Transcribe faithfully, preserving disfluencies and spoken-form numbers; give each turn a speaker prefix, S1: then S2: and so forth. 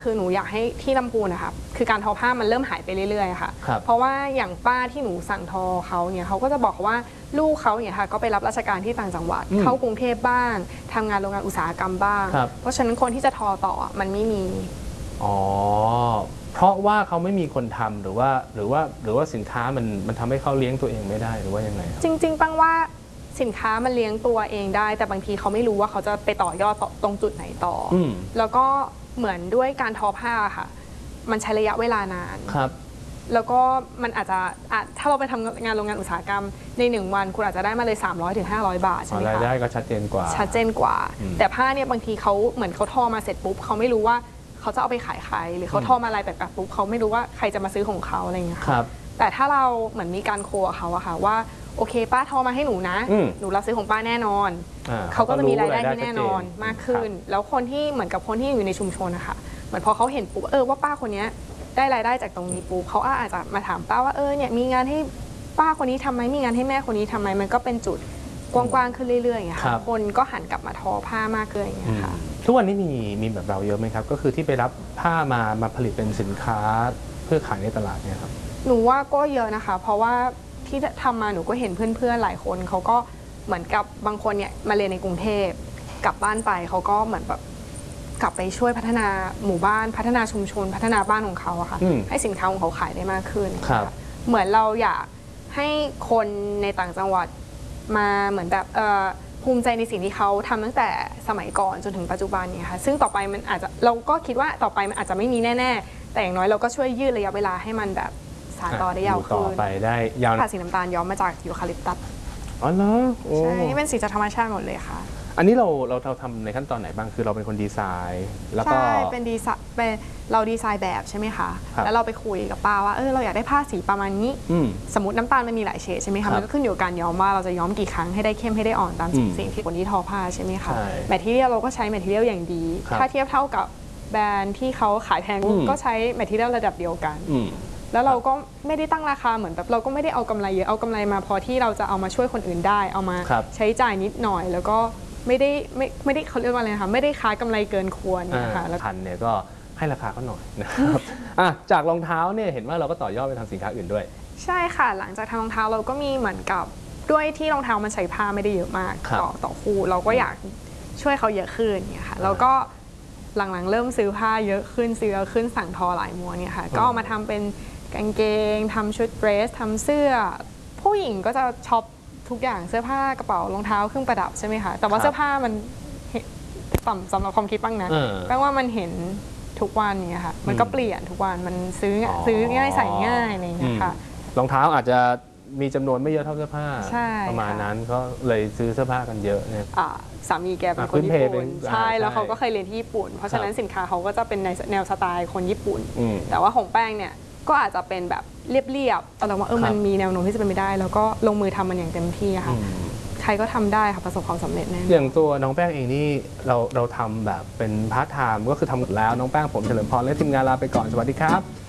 S1: คือหนูอยากให้ที่ลำพูนนะคะคือการทอผ้ามันเริ่มหายไปเรื่อยๆค่ะเพราะว่าอย่างป้าที่หนูสั่งทอเขาเนี่ยเขาก็จะบอกว่าลูกเขาเนี่ยค่ะก็ไปรับราชการที่ต่างจังหวัดเข้ากรุงเทพบ้างทำงานโรงงานอุตสาหกรรมบ้างเพราะฉะนั้นคนที่จะทอต่อมันไม่มี
S2: อ๋อเพราะว่าเขาไม่มีคนทำหรือว่าหรือว่าหรือว่าสินค้ามันมันทำให้เขาเลี้ยงตัวเองไม่ได้หรือว่ายังไง
S1: จริงๆปังว่าสินค้ามันเลี้ยงตัวเองได้แต่บางทีเขาไม่รู้ว่าเขาจะไปต่อยอดตรงจุดไหนต่อแล้วก็เหมือนด้วยการทอผ้าค่ะมันใช้ระยะเวลานาน
S2: ครับ
S1: แล้วก็มันอาจจะถ้าเราไปทำงานโรงงานอุตสาหกรรมในหนึ่งวันคุณอาจจะได้มาเลย สามร้อยถึงห้าร้อย บาทใช่ไหมคะ
S2: รายได้ก็ชัดเจนกว่า
S1: ชัดเจนกว่าแต่ผ้าเนี่ยบางทีเขาเหมือนเขาทอมาเสร็จปุ๊บเขาไม่รู้ว่าเขาจะเอาไปขายใครหรือเขาทอมาลายแบบปุ๊บเขาไม่รู้ว่าใครจะมาซื้อของเขาอะไรอย่างเงี้ยค่ะแต่ถ้าเราเหมือนมีการโคเขาอะค่ะว่าโอเคป้าทอมาให้หนูนะหนูรับซื้อของป้าแน่นอนเขาก็จะมีรายได้ที่แน่นอนมากขึ้นแล้วคนที่เหมือนกับคนที่อยู่ในชุมชนนะคะเหมือนพอเขาเห็นปุ๊บเออว่าป้าคนนี้ได้รายได้จากตรงนี้ปุ๊บเขาอาจจะมาถามป้าว่าเออเนี่ยมีงานให้ป้าคนนี้ทำไหมมีงานให้แม่คนนี้ทำไหมมันก็เป็นจุดกว้างๆขึ้นเรื่อยๆอย่างเงี้ยค่ะคนก็หันกลับมาทอผ้ามากขึ้นอย่างเงี้ยค่ะ
S2: ทุกวันนี้มีมีแบบเราเยอะไหมครับก็คือที่ไปรับผ้ามามาผลิตเป็นสินค้าเพื่อขายในตลาดเนี่ยครับ
S1: หนูว่าก็เยอะนะคะเพราะว่าที่ทำมาหนูก็เห็นเพื่อนๆหลายคนเขาก็เหมือนกับบางคนเนี่ยมาเรียนในกรุงเทพกลับบ้านไปเขาก็เหมือนแบบกลับไปช่วยพัฒนาหมู่บ้านพัฒนาชุมชนพัฒนาบ้านของเขาอะค่ะให้สินค้าของเขาขายได้มากขึ้นเหมือนเราอยากให้คนในต่างจังหวัดมาเหมือนแบบภูมิใจในสิ่งที่เขาทำตั้งแต่สมัยก่อนจนถึงปัจจุบันเนี่ยค่ะซึ่งต่อไปมันอาจจะเราก็คิดว่าต่อไปมันอาจจะไม่มีแน่ๆแต่อย่างน้อยเราก็ช่วยยืดระยะเวลาให้มันแบบสานต่อได้ยาวขึ้น
S2: ต่อไปได้ยาว
S1: ผ้าสีน้ำตาลย้อมมาจากยูคาลิปตัส
S2: อ๋อเหรอ
S1: ใช่นี่เป็นสีจากธรรมชาติหมดเลยค่ะ
S2: อันนี้เราเราเราทำในขั้นตอนไหนบ้างคือเราเป็นคนดีไซน์แล้วก็
S1: ใช่เป็นดีไซน์เป็นเราดีไซน์แบบใช่ไหมคะแล้วเราไปคุยกับป้าว่าเออเราอยากได้ผ้าสีประมาณนี้สมมติน้ำตาลมันมีหลายเฉดใช่ไหมคะมันก็ขึ้นอยู่กับการย้อมว่าเราจะย้อมกี่ครั้งให้ได้เข้มให้ได้อ่อนตามสิ่งที่คนที่ทอผ้าใช่ไหมคะแมททีเรียลเราก็ใช้แมททีเรียลอย่างดีถ้าเทียบเท่ากับแบรนด์ที่เขาขายแพงก็ใช้แมททีเรียลระดับเดียวกันแล้วเราก็ไม่ได้ตั้งราคาเหมือนแบบเราก็ไม่ได้เอากำไรเยอะเอากำไรมาพอที่เราจะเอามาช่วยคนอื่นได้เอามาใช้จ่ายนิดหน่อยแล้วก็ไม่ได้ไม่ไม่ได้เขาเรียกว่าอะไรนะคะไม่ได้ค้ากำไรเกินควรนะคะ
S2: แล้วพันเนี่ยก็ให้ราคาเขาหน่อยนะครับจากรองเท้าเนี่ยเห็นว่าเราก็ต่อยอดไปทำสินค้าอื่นด้วย
S1: ใช่ค่ะหลังจากทำรองเท้าเราก็มีเหมือนกับด้วยที่รองเท้ามันใช้ผ้าไม่ได้เยอะมากต่อต่อคู่เราก็อยากช่วยเขาเยอะขึ้นเนี่ยค่ะแล้วก็หลังๆเริ่มซื้อผ้าเยอะขึ้นซื้อเยอะขึ้นสั่งทอหลายม้วนเนี่ยค่ะก็มาทำเป็นกางเกงทำชุดเดรสทำเสื้อผู้หญิงก็จะช็อปทุกอย่างเสื้อผ้ากระเป๋ารองเท้าเครื่องประดับใช่ไหมคะแต่ว่าเสื้อผ้ามันต่ำสำหรับความคิดบ้างนะแปลว่ามันเห็นทุกวันเนี่ยค่ะมันก็เปลี่ยนทุกวันมันซื้อซื้อง่ายใส่ง่ายอะไรอย่างเงี้ยค่ะ
S2: รองเท้าอาจจะมีจำนวนไม่เยอะเท่าเสื้อผ้าประมาณนั้นก็เลยซื้อเสื้อผ้ากันเยอะเนี่ย
S1: สามีแกเป็นคนญี่ปุ่นใช่แล้วเขาก็เคยเรียนที่ญี่ปุ่นเพราะฉะนั้นสินค้าเขาก็จะเป็นในแนวสไตล์คนญี่ปุ่นแต่ว่าของแป้งเนี่ยก็อาจจะเป็นแบบเรียบๆแต่ว่าเออมันมีแนวโน้มที่จะเป็นไปได้แล้วก็ลงมือทำมันอย่างเต็มที่ค่ะใครก็ทำได้ค่ะประสบความสำเร็จแน่
S2: อย่างตัวน้องแป้งเองนี่เราเราทำแบบเป็นพาร์ทไทม์ก็คือทำหมดแล้วน้องแป้งผมเฉลิมพรและทีมงานลาไปก่อนสวัสดีครับ